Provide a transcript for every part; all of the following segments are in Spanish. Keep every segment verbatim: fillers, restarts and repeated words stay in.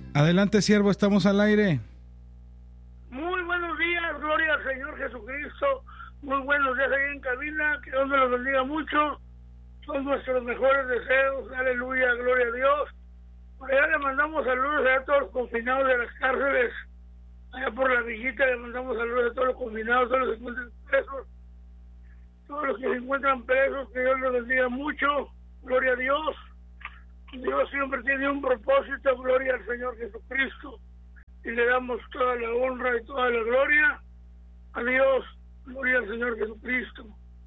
Adelante, siervo, estamos al aire. Muy buenos días, gloria al Señor Jesucristo. Muy buenos días ahí en cabina, que Dios me los bendiga mucho. Son nuestros mejores deseos, aleluya, gloria a Dios. Por allá le mandamos saludos a todos los confinados de las cárceles, allá por la Villita le mandamos saludos a todos los confinados, todos los que se encuentran presos, todos los que se encuentran presos, que Dios los bendiga mucho, gloria a Dios. Dios siempre tiene un propósito, gloria al Señor Jesucristo, y le damos toda la honra y toda la gloria a Dios, gloria al Señor Jesucristo.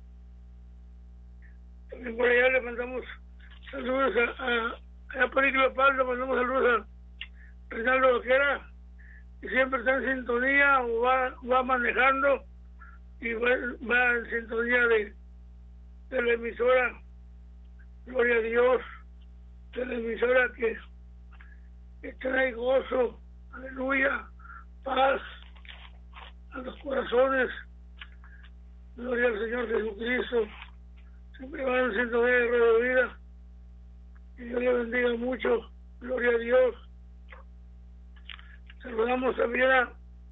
También por allá le mandamos saludos a, a, a Periclo Paz, le mandamos saludos a Reinaldo Vaquera, que siempre está en sintonía o va, va manejando y va, va en sintonía de, de la emisora, gloria a Dios, de la emisora que, que trae gozo, aleluya, paz a los corazones, gloria al Señor Jesucristo. Siempre van en sintonía de Radio Vida, que Dios le bendiga mucho, gloria a Dios. Saludamos también a,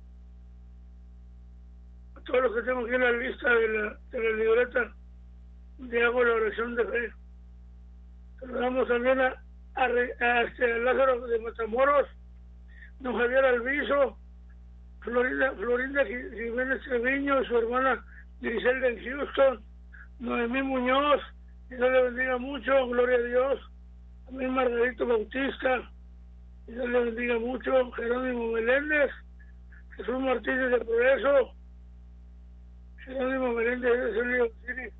a todos los que tengo aquí en la lista de la, de la libreta de hago la oración de fe. Saludamos también a, a, a, este, a Lázaro de Matamoros, don Javier Alviso, Florinda, Florinda Jiménez Treviño y su hermana Griselda en Houston, Noemí Muñoz, que Dios le bendiga mucho, gloria a Dios. También Margarito Bautista, que Dios le bendiga mucho. Jerónimo Meléndez, Jesús Martínez de Progreso, Jerónimo Meléndez de Celio City,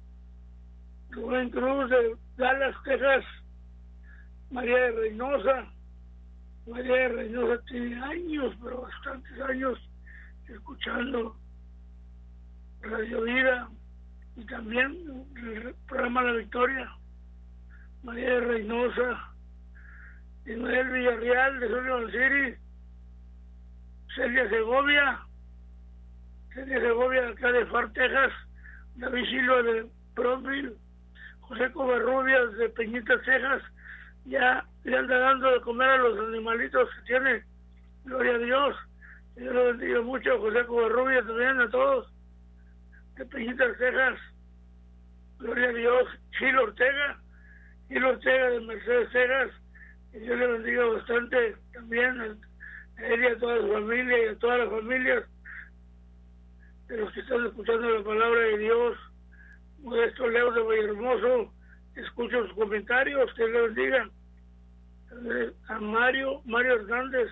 Rubén Cruz de Dallas, Texas, María de Reynosa. María de Reynosa tiene años, pero bastantes años, escuchando Radio Vida y también el programa La Victoria. María de Reynosa, Ismael Villarreal de Sullivan City, Celia Segovia, Celia Segovia acá de Far, Texas, David Silva de Brownsville, José Covarrubias de Peñitas, Texas. Ya le anda dando de comer a los animalitos que tiene, gloria a Dios. Yo lo bendigo mucho a José Covarrubias también, a todos de Peñitas, Texas, gloria a Dios. Gil Ortega, Gil Ortega de Mercedes, Texas, y Dios le bendiga bastante también a él y a toda su familia y a todas las familias de los que están escuchando la palabra de Dios. Modesto Leo de Vallehermoso, escucho sus comentarios, que le bendiga. A Mario, Mario Hernández,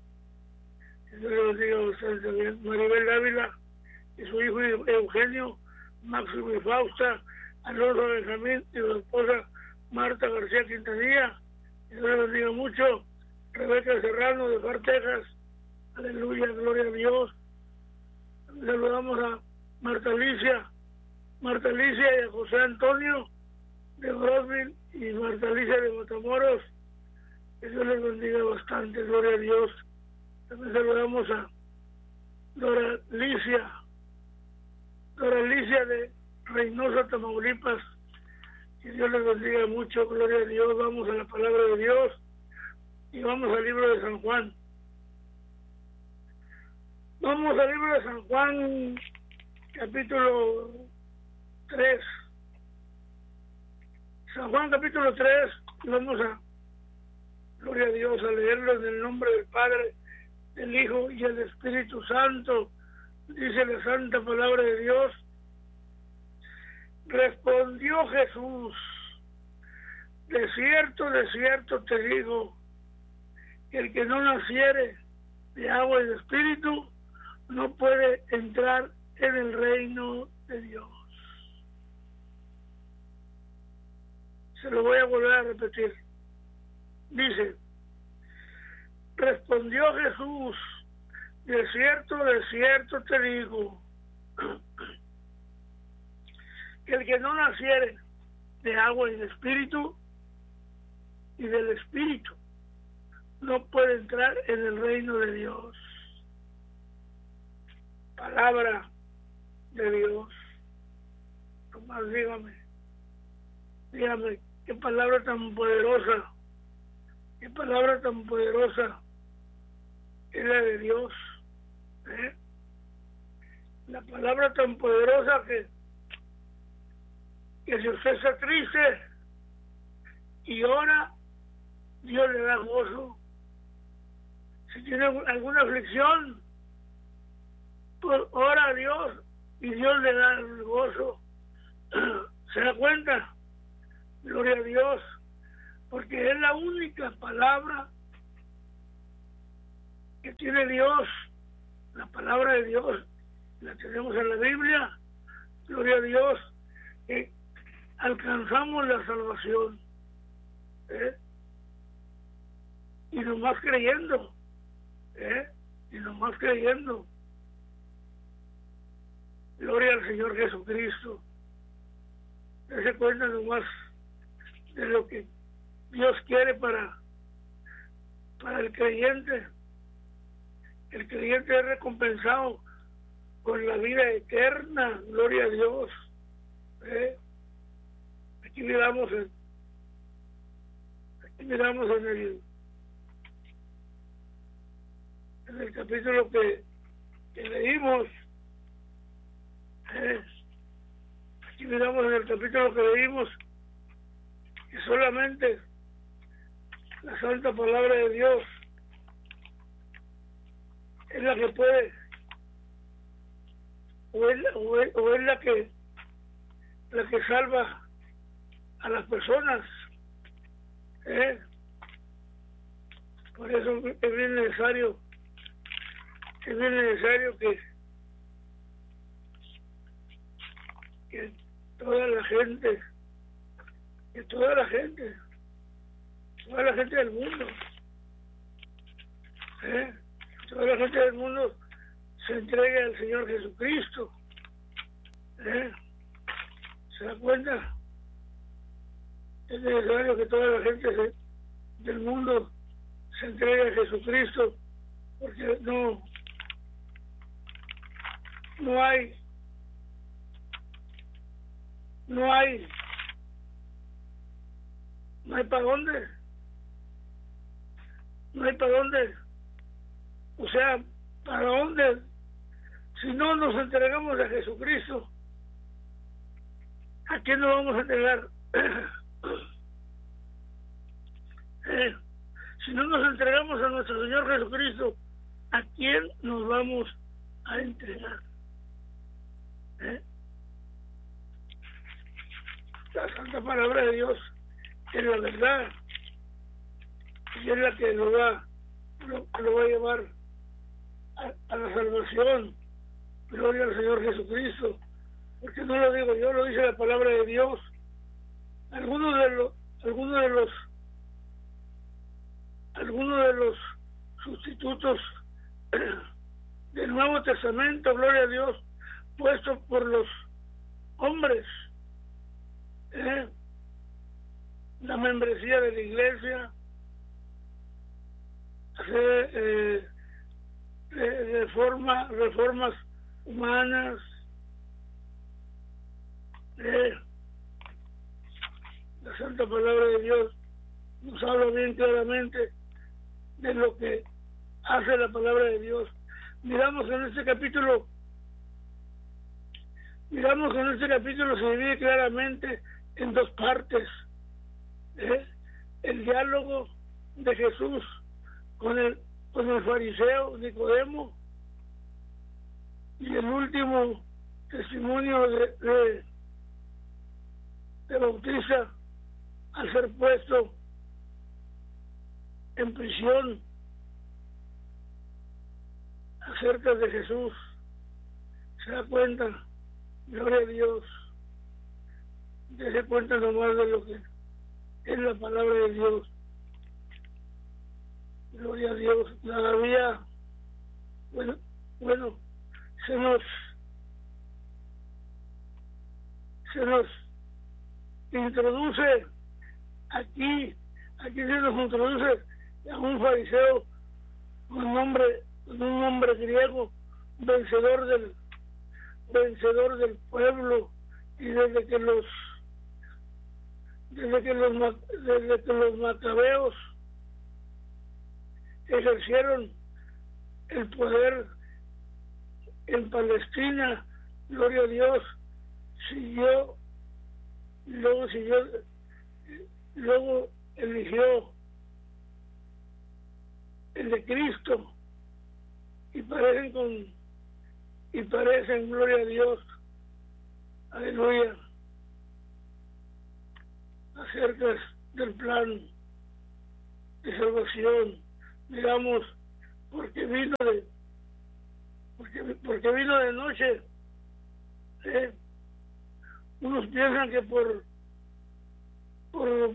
que Dios le bendiga bastante también. Maribel Dávila y su hijo Eugenio, Máximo y Fausta, Alonso Benjamín y su esposa Marta García Quintanilla, que Dios le bendiga mucho. Rebeca Serrano de Far, Texas, aleluya, gloria a Dios. Saludamos a Marta Alicia, Marta Alicia y a José Antonio de Brownsville y Marta Alicia de Matamoros, que Dios les bendiga bastante, gloria a Dios. También saludamos a Dora Alicia, Dora Alicia de Reynosa, Tamaulipas, que Dios les bendiga mucho, gloria a Dios. Vamos a la palabra de Dios y vamos al libro de San Juan. Vamos al libro de San Juan, capítulo tres. San Juan capítulo tres, vamos a, gloria a Dios, a leerlo en el nombre del Padre, del Hijo y del Espíritu Santo. Dice la santa palabra de Dios. Respondió Jesús: de cierto, de cierto te digo, que el que no naciere de agua y de espíritu no puede entrar en el reino de Dios. Se lo voy a volver a repetir. Dice: respondió Jesús: de cierto, de cierto te digo, que el que no naciere de agua y de espíritu, y del espíritu, no puede entrar en el reino de Dios. Palabra de Dios. Tomás, dígame, dígame, qué palabra tan poderosa, qué palabra tan poderosa es la de Dios. ¿eh? La palabra tan poderosa que, que si usted está triste y ora, Dios le da gozo. Si tiene alguna aflicción, pues ora a Dios y Dios le da el gozo. ¿Se da cuenta? Gloria a Dios, porque es la única palabra que tiene Dios, la palabra de Dios, la tenemos en la Biblia. Gloria a Dios, que alcanzamos la salvación, ¿eh? y nomás creyendo, ¿eh? y nomás creyendo. Gloria al Señor Jesucristo. Dese cuenta nomás de lo que Dios quiere para, para el creyente. El creyente es recompensado con la vida eterna. Gloria a Dios. ¿eh? Aquí miramos en, aquí miramos en el en el capítulo que, que leímos. ¿eh? Aquí miramos en el capítulo que leímos que solamente la santa palabra de Dios es la que puede, o es, o es, o es la que la que salva a las personas. ¿eh? Por eso es bien necesario, es bien necesario que, que toda la gente, que toda la gente, toda la gente del mundo, ¿eh? toda la gente del mundo se entregue al Señor Jesucristo. ¿eh? ¿Se da cuenta? Es necesario que toda la gente se, del mundo se entregue a Jesucristo, porque no, no hay, no hay, no hay para dónde, no hay para dónde, o sea, para dónde, si no nos entregamos a Jesucristo, ¿a quién nos vamos a entregar? eh, si no nos entregamos a nuestro Señor Jesucristo, ¿a quién nos vamos a entregar? ¿Eh? La santa palabra de Dios es la verdad y es la que lo va, lo, lo va a llevar a, a la salvación. Gloria al Señor Jesucristo, porque no lo digo yo, lo dice la palabra de Dios. Algunos de los algunos de los algunos de los sustitutos del Nuevo Testamento, gloria a Dios, puestos por los hombres, ¿eh? la membresía de la iglesia, hacer eh, reforma, reformas humanas, eh, la santa palabra de Dios nos habla bien claramente de lo que hace la palabra de Dios. Miramos en este capítulo, miramos en este capítulo se divide claramente en dos partes. ¿eh? El diálogo de Jesús con el, con el fariseo Nicodemo y el último testimonio de, de, de Bautista al ser puesto en prisión acerca de Jesús. Se da cuenta, gloria a Dios, se cuenta nomás de lo que es la palabra de Dios. Gloria a Dios. Todavía, bueno, bueno, se nos se nos introduce aquí, aquí se nos introduce a un fariseo con un nombre, con un nombre griego, vencedor del vencedor del pueblo, y desde que los desde que los desde que los macabeos ejercieron el poder en Palestina, gloria a Dios, siguió, luego siguió, luego eligió el de Cristo, y parecen con, y parecen, gloria a Dios, aleluya, acerca del plan de salvación, digamos, porque vino de, porque, porque vino de noche, ¿eh? Unos piensan que por por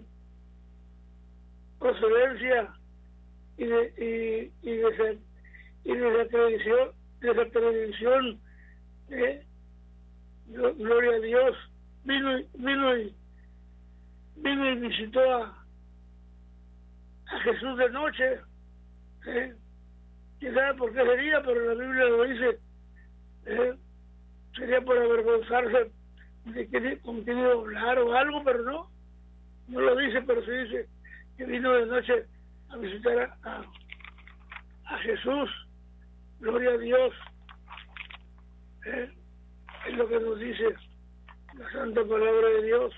procedencia y de y, y de y desacreditación, desacreditación, ¿eh? Gloria a Dios, vino vino y vino y visitó a, a Jesús de noche, ¿eh? ¿Quién sabe por qué sería? Pero la Biblia lo dice, ¿eh? Sería por avergonzarse de que, con quién iba a hablar o algo, pero no, no lo dice, pero sí dice que vino de noche a visitar a, a, a Jesús, gloria a Dios, ¿eh? Es lo que nos dice la santa palabra de Dios,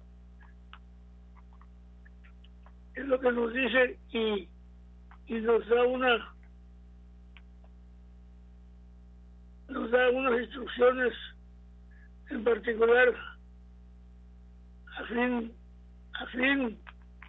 es lo que nos dice, y, y nos da una nos da unas instrucciones en particular a fin a fin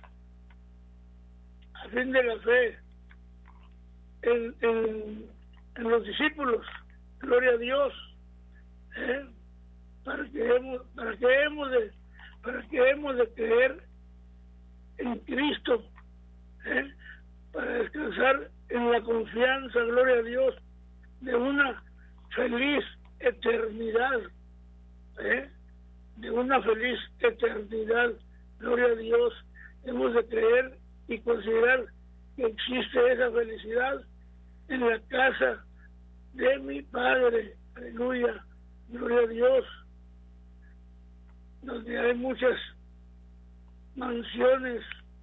a fin de la fe en, en, en los discípulos, gloria a Dios, ¿eh? para que hemos para que hemos de para que hemos de creer en Cristo, ¿eh? para descansar en la confianza, gloria a Dios, de una feliz eternidad, ¿eh? de una feliz eternidad, gloria a Dios. Hemos de creer y considerar que existe esa felicidad en la casa de mi Padre, aleluya, gloria a Dios, donde hay muchas mansiones,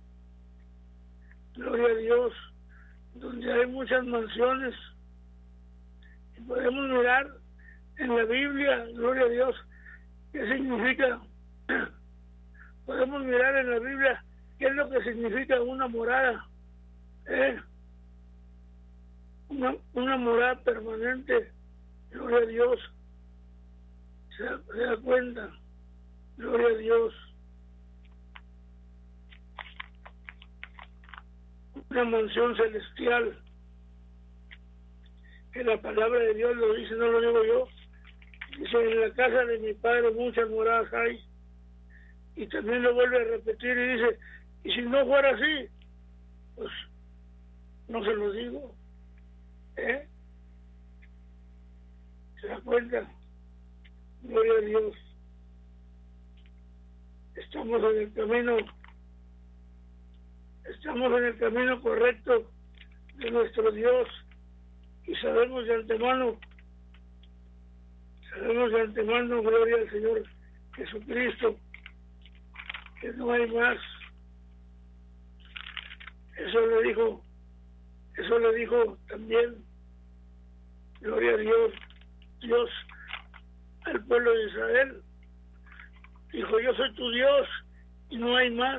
gloria a Dios, donde hay muchas mansiones. Y podemos mirar en la Biblia, gloria a Dios, qué significa, podemos mirar en la Biblia qué es lo que significa una morada, ¿eh? una, una morada permanente, gloria a Dios, se da, se da cuenta, gloria a Dios, una mansión celestial, que la palabra de Dios lo dice, no lo digo yo, dice: en la casa de mi Padre muchas moradas hay. Y también lo vuelve a repetir y dice: y si no fuera así, pues no se lo digo, ¿eh? ¿Se da cuenta? Gloria a Dios. Estamos en el camino, estamos en el camino correcto de nuestro Dios, y sabemos de antemano, sabemos de antemano, gloria al Señor Jesucristo, que no hay más. Eso le dijo, eso le dijo también, gloria a Dios, Dios al pueblo de Israel. Dijo: yo soy tu Dios y no hay más.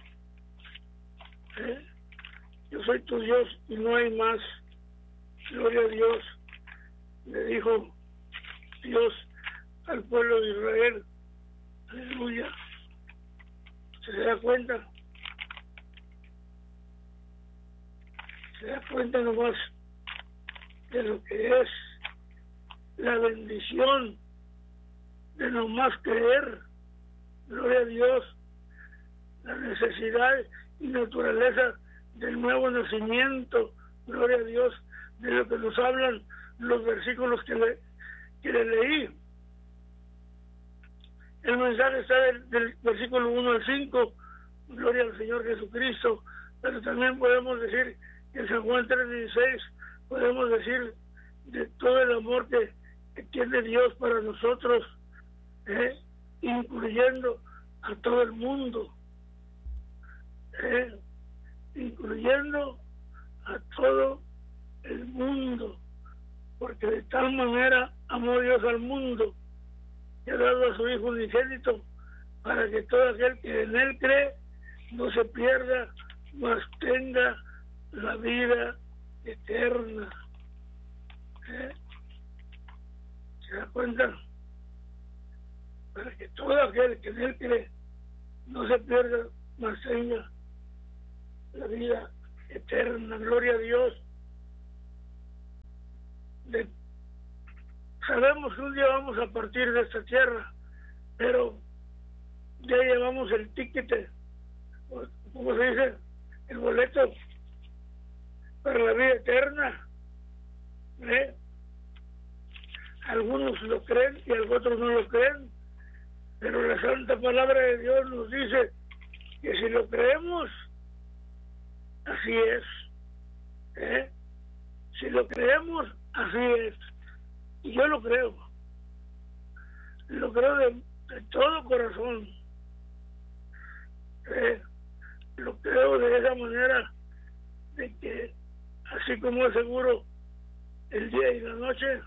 ¿Eh? Yo soy tu Dios y no hay más. Gloria a Dios. Le dijo Dios al pueblo de Israel. Aleluya. ¿Se da cuenta? Se da cuenta nomás de lo que es la bendición de nomás creer. Gloria a Dios. La necesidad y naturaleza del nuevo nacimiento. Gloria a Dios, de lo que nos hablan los versículos que le, que le leí. El mensaje está del, del versículo uno al cinco, gloria al Señor Jesucristo, pero también podemos decir que en San Juan tres dieciséis podemos decir de todo el amor que, que tiene Dios para nosotros, ¿eh? incluyendo a todo el mundo, ¿eh? incluyendo a todo el mundo, porque de tal manera amó Dios al mundo que ha dado a su Hijo unigénito, para que todo aquel que en Él cree no se pierda, mas tenga la vida eterna. ¿Eh? ¿Se da cuenta? Para que todo aquel que en Él cree no se pierda, mas tenga la vida eterna. Gloria a Dios. De, sabemos que un día vamos a partir de esta tierra, pero ya llevamos el tiquete, ¿cómo se dice? El boleto para la vida eterna. ¿Eh? Algunos lo creen y otros no lo creen, pero la santa palabra de Dios nos dice que si lo creemos, así es. ¿Eh? Si lo creemos, así es. Y yo lo creo. Lo creo de, de todo corazón. ¿Eh? Lo creo de esa manera, de que así como es seguro el día y la noche,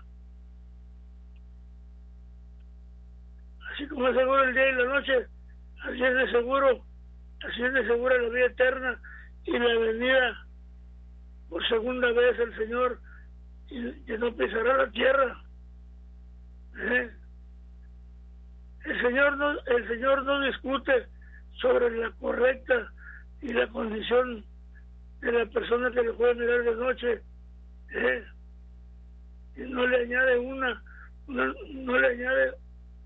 así como es seguro el día y la noche, así es de seguro, así es de segura la vida eterna y la venida por segunda vez el Señor, y que no pisará la tierra. ¿Eh? El Señor no, el Señor no discute sobre la correcta y la condición de la persona que le puede mirar de noche. ¿Eh? Y no le añade una, una, no le añade,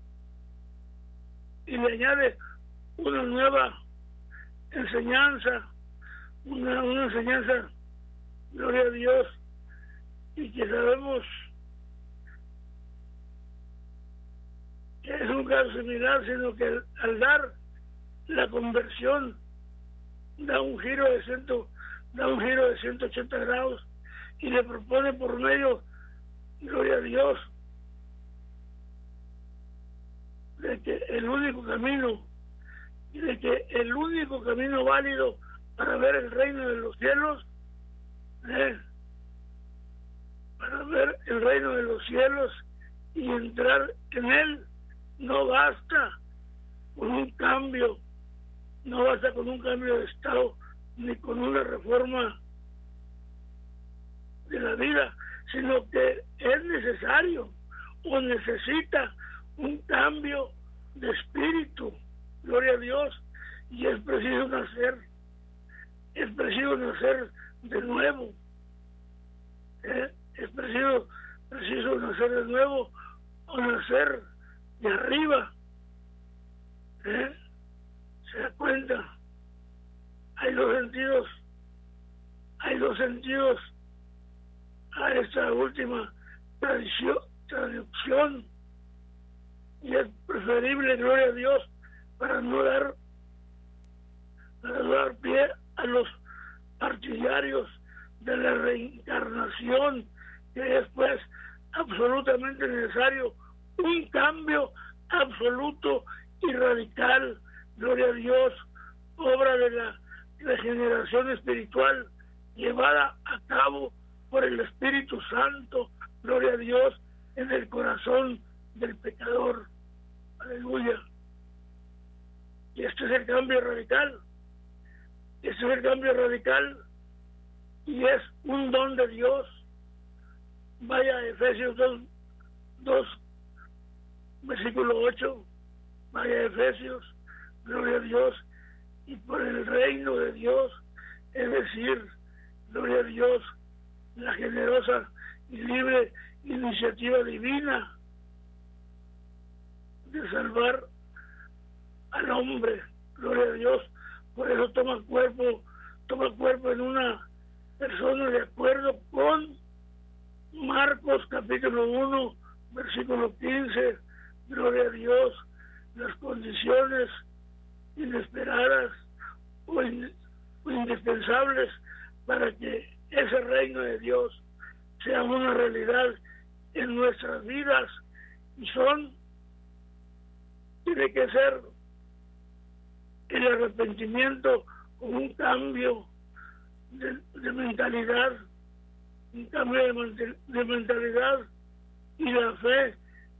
y le añade una nueva enseñanza, una, una enseñanza, gloria a Dios, y que sabemos que es un caso similar, sino que al, al dar la conversión da un giro de ciento, da un giro de ciento ochenta grados y le propone por medio, gloria a Dios, de que el único camino, y de que el único camino válido para ver el reino de los cielos, ¿eh? para ver el reino de los cielos y entrar en él, no basta con un cambio, no basta con un cambio de estado, ni con una reforma de la vida, sino que es necesario o necesita un cambio de espíritu, gloria a Dios, y es preciso nacer, es preciso nacer de nuevo, ¿eh? es preciso, preciso nacer de nuevo o nacer de arriba. ¿Eh? ¿Se da cuenta? Hay dos sentidos, hay dos sentidos a esta última tradición, traducción, y es preferible, gloria a Dios, para no dar, para no dar pie a los partidarios de la reencarnación, que es pues absolutamente necesario un cambio absoluto y radical, gloria a Dios, obra de la regeneración espiritual llevada a cabo por el Espíritu Santo, gloria a Dios, en el corazón del pecador. Aleluya. Y este es el cambio radical. Este es el cambio radical y es un don de Dios. Vaya a Efesios dos, dos, versículo ocho. Vaya a Efesios, gloria a Dios, y por el reino de Dios, es decir, gloria a Dios, la generosa y libre iniciativa divina de salvar al hombre, gloria a Dios. Por eso toma cuerpo, toma cuerpo en una persona de acuerdo con Marcos capítulo uno, versículo quince, gloria a Dios, las condiciones inesperadas o, in, o indispensables para que ese reino de Dios sea una realidad en nuestras vidas, y son, tiene que ser el arrepentimiento con un cambio de, de mentalidad, un cambio de, mantel, de mentalidad y la fe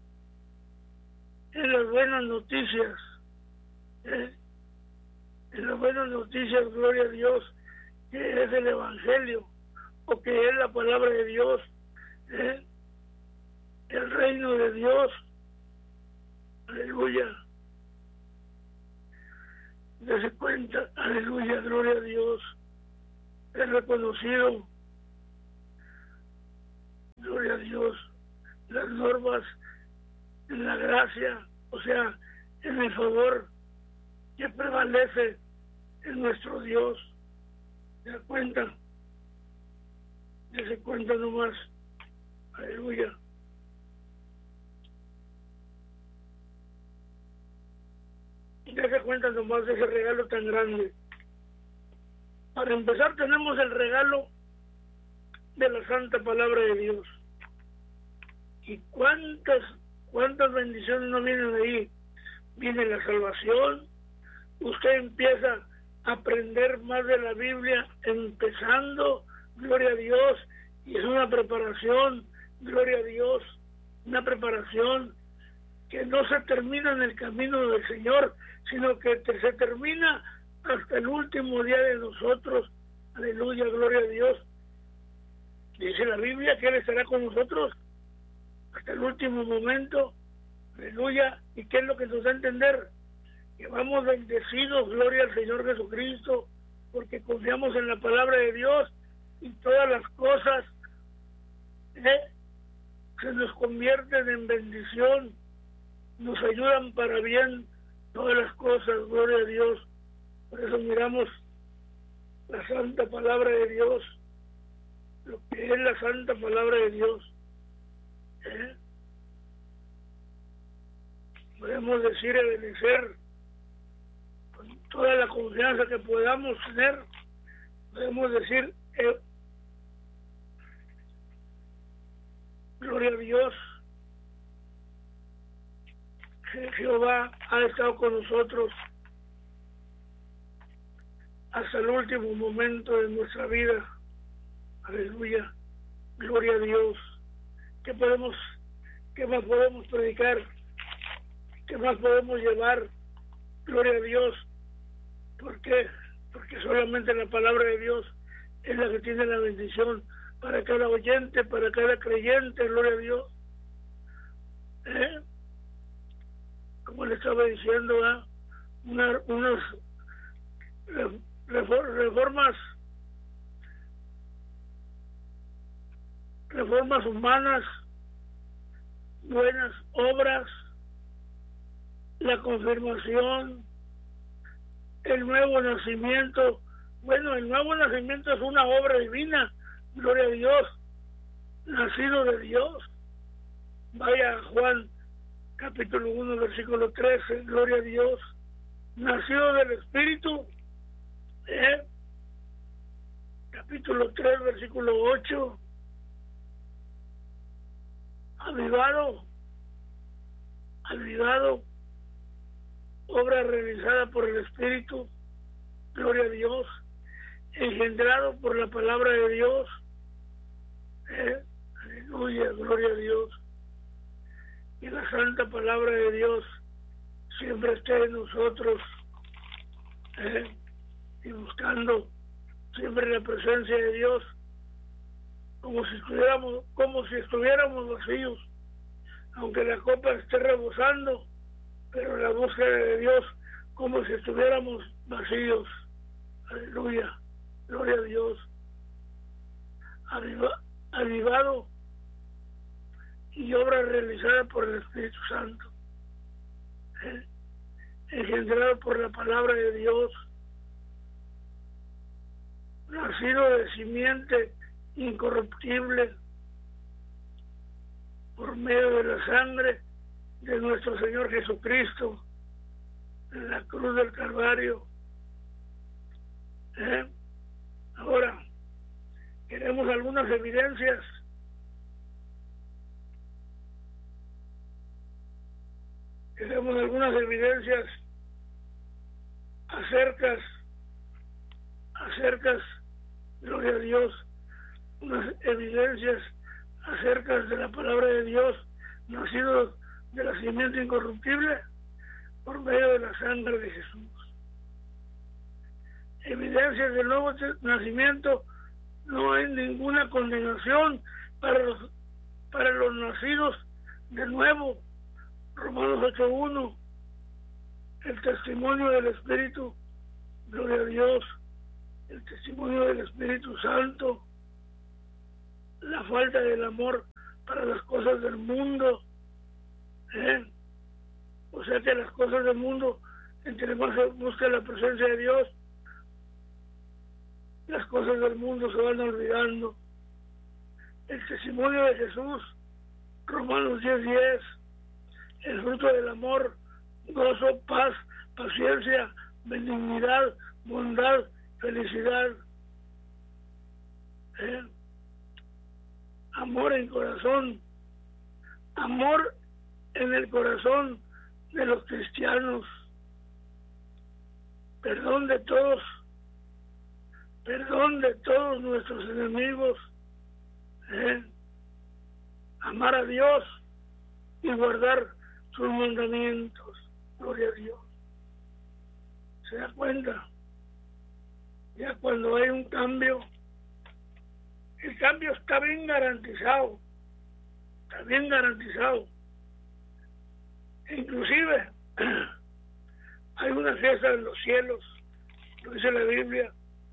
en las buenas noticias, ¿eh? en las buenas noticias, gloria a Dios, que es el Evangelio, o que es la palabra de Dios, ¿eh? el reino de Dios, aleluya. Dese cuenta, aleluya, gloria a Dios, es reconocido, gloria a Dios, las normas en la gracia, o sea, en el favor que prevalece en nuestro Dios. ¿Se da cuenta? Dese cuenta nomás, aleluya. Dese cuenta nomás de ese regalo tan grande. Para empezar, tenemos el regalo de la santa palabra de Dios. ¿Y cuántas, cuántas bendiciones no vienen ahí? Viene la salvación. Usted empieza a aprender más de la Biblia, empezando, gloria a Dios, y es una preparación, gloria a Dios, una preparación que no se termina en el camino del Señor, sino que te, se termina hasta el último día de nosotros. Aleluya, gloria a Dios. Dice la Biblia que Él estará con nosotros hasta el último momento. Aleluya. ¿Y qué es lo que nos da a entender? Que vamos bendecidos, gloria al Señor Jesucristo, porque confiamos en la palabra de Dios y todas las cosas ¿eh? se nos convierten en bendición, nos ayudan para bien todas las cosas, gloria a Dios. Por eso miramos la santa palabra de Dios, lo que es la santa palabra de Dios. ¿Eh? Podemos decir, obedecer con toda la confianza que podamos tener, podemos decir, eh, gloria a Dios, que Jehová ha estado con nosotros hasta el último momento de nuestra vida. Aleluya, gloria a Dios. ¿Qué podemos, qué más podemos predicar? ¿Qué más podemos llevar? Gloria a Dios. ¿Por qué? Porque solamente la palabra de Dios es la que tiene la bendición para cada oyente, para cada creyente, gloria a Dios. ¿Eh? Como le estaba diciendo, ¿eh? Una, unas reformas reformas humanas, buenas obras, la confirmación, el nuevo nacimiento. Bueno, el nuevo nacimiento es una obra divina, gloria a Dios, nacido de Dios. Vaya Juan capítulo uno versículo trece, gloria a Dios, nacido del Espíritu. ¿eh? Capítulo tres versículo ocho, avivado, avivado, obra realizada por el Espíritu, gloria a Dios, engendrado por la palabra de Dios. ¿eh? Aleluya, gloria a Dios. Y la santa palabra de Dios siempre esté en nosotros, ¿eh? y buscando siempre la presencia de Dios, como si estuviéramos, como si estuviéramos vacíos, aunque la copa esté rebosando, pero la búsqueda de Dios como si estuviéramos vacíos. Aleluya, gloria a Dios. Aviva, avivado y obra realizada por el Espíritu Santo, ¿eh? engendrado por la palabra de Dios, nacido de simiente incorruptible por medio de la sangre de nuestro Señor Jesucristo en la cruz del Calvario. ¿Eh? Ahora, queremos algunas evidencias. Queremos algunas evidencias acerca, acerca, gloria a Dios, unas evidencias acerca de la palabra de Dios, nacido de la simiente incorruptible por medio de la sangre de Jesús. Evidencias del nuevo nacimiento: no hay ninguna condenación para los, para los nacidos de nuevo. Romanos ocho uno. El testimonio del Espíritu, gloria a Dios. El testimonio del Espíritu Santo. La falta del amor para las cosas del mundo. ¿Eh? O sea que las cosas del mundo, entre más se busca la presencia de Dios, las cosas del mundo se van olvidando. El testimonio de Jesús, Romanos diez diez. El fruto del amor: gozo, paz, paciencia, benignidad, bondad, felicidad. ¿Eh? Amor en corazón, amor en el corazón de los cristianos, perdón de todos, perdón de todos nuestros enemigos, ¿eh? Amar a Dios y guardar sus mandamientos, gloria a Dios. ¿Se da cuenta? Ya cuando hay un cambio, el cambio está bien garantizado, está bien garantizado. Inclusive hay una fiesta en los cielos, lo dice la Biblia.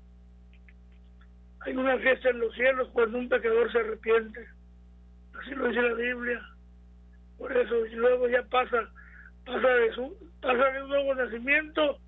Hay una fiesta en los cielos cuando un pecador se arrepiente, así lo dice la Biblia. Por eso, y luego ya pasa, pasa de su, pasa de un nuevo nacimiento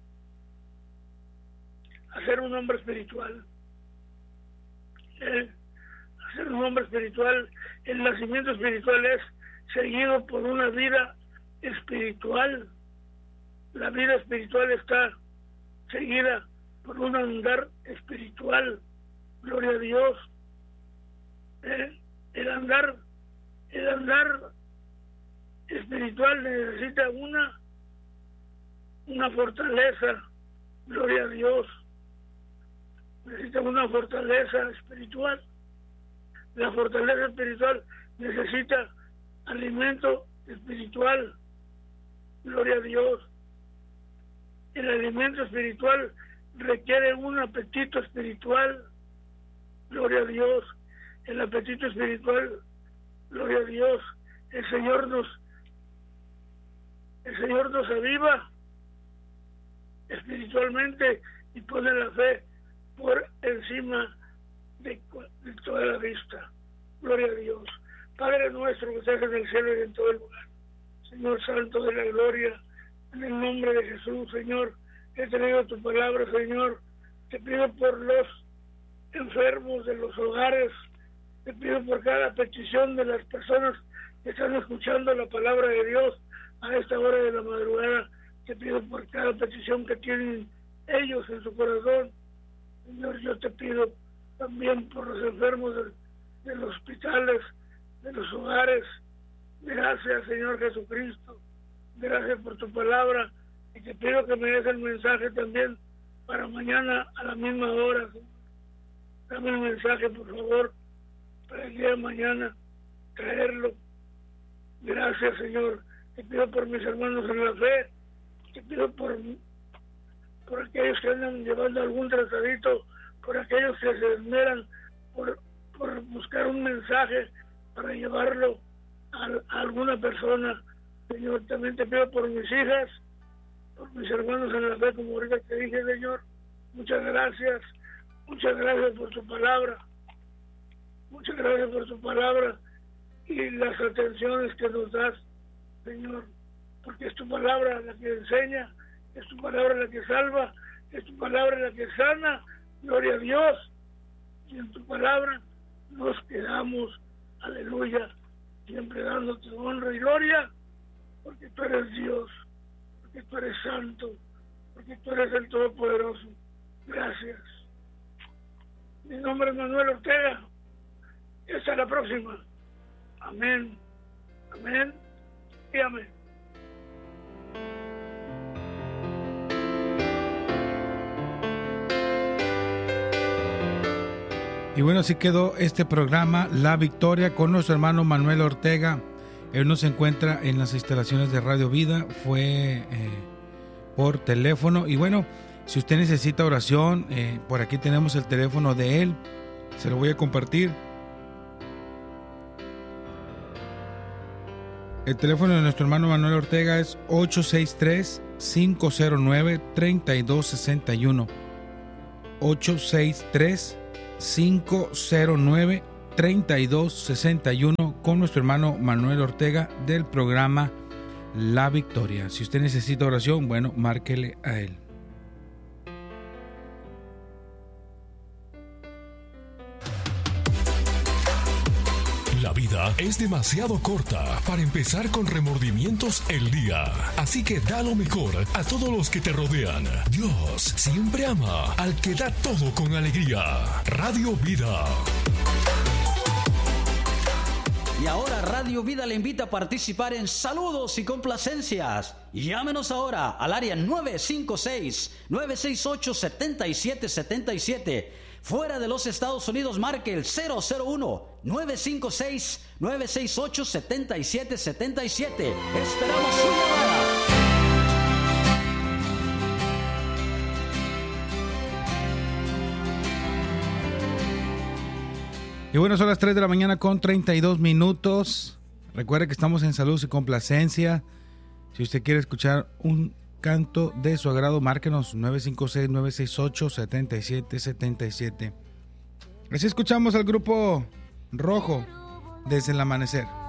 a ser un hombre espiritual. ¿Eh? A ser un hombre espiritual. El nacimiento espiritual es seguido por una vida espiritual. La vida espiritual está seguida por un andar espiritual. Gloria a Dios. ¿Eh? El andar, el andar espiritual necesita una, una fortaleza. Gloria a Dios. Necesita una fortaleza espiritual. La fortaleza espiritual necesita alimento espiritual. Gloria a Dios. El alimento espiritual requiere un apetito espiritual. Gloria a Dios. El apetito espiritual, gloria a Dios. El Señor nos, el Señor nos aviva espiritualmente y pone la fe por encima de, de toda la vista. Gloria a Dios. Padre nuestro que estás en el cielo y en todo el lugar, Señor Santo de la gloria, en el nombre de Jesús, Señor, he traído tu palabra, Señor. Te pido por los enfermos de los hogares, te pido por cada petición de las personas que están escuchando la palabra de Dios a esta hora de la madrugada. Te pido por cada petición que tienen ellos en su corazón. Señor, yo te pido también por los enfermos de, de los hospitales, de los hogares. Gracias, Señor Jesucristo. Gracias por tu palabra. Y te pido que me des el mensaje también para mañana a la misma hora, Señor. Dame el mensaje, por favor, para el día de mañana traerlo. Gracias, Señor. Te pido por mis hermanos en la fe. Te pido por, por aquellos que andan llevando algún tratadito, por aquellos que se esmeran por, por buscar un mensaje para llevarlo a, a alguna persona. Señor, también te pido por mis hijas, por mis hermanos en la fe, como ahorita te dije, Señor. Muchas gracias. Muchas gracias por tu palabra. Muchas gracias por tu palabra y las atenciones que nos das, Señor. Porque es tu palabra la que enseña, es tu palabra la que salva, es tu palabra la que sana. Gloria a Dios. Y en tu palabra nos quedamos. Aleluya. Siempre dándote honra y gloria. Porque tú eres Dios. Porque tú eres santo. Porque tú eres el Todopoderoso. Gracias. Mi nombre es Manuel Ortega. Y hasta la próxima. Amén. Amén. Y amén. Y bueno, así quedó este programa La Victoria con nuestro hermano Manuel Ortega. Él no se encuentra en las instalaciones de Radio Vida, fue eh, por teléfono. Y bueno, si usted necesita oración, eh, por aquí tenemos el teléfono de él, se lo voy a compartir. El teléfono de nuestro hermano Manuel Ortega es ocho seis tres, cinco cero nueve, tres dos seis uno. ocho seis tres, cinco cero nueve, tres dos seis uno con nuestro hermano Manuel Ortega del programa La Victoria. Si usted necesita oración, bueno, márquele a él. La vida es demasiado corta para empezar con remordimientos el día. Así que da lo mejor a todos los que te rodean. Dios siempre ama al que da todo con alegría. Radio Vida. Y ahora Radio Vida le invita a participar en saludos y complacencias. Llámenos ahora al área nueve cinco seis, nueve seis ocho, siete siete siete siete. Fuera de los Estados Unidos, marque el cero cero uno, nueve cinco seis, nueve seis ocho, siete siete siete siete. Esperamos su llamada. Y bueno, son las tres de la mañana con treinta y dos minutos. Recuerde que estamos en Salud y Complacencia. Si usted quiere escuchar un canto de su agrado, márquenos nueve cinco seis, nueve seis ocho, siete siete siete siete. Así escuchamos al grupo Rojo desde el amanecer.